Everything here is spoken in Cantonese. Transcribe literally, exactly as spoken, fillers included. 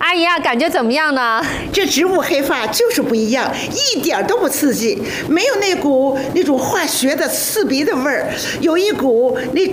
阿姨啊，感觉怎么样呢？ 这植物黑发就是不一样，一点都不刺激，没有那股那种化学的刺鼻的味儿，有一股那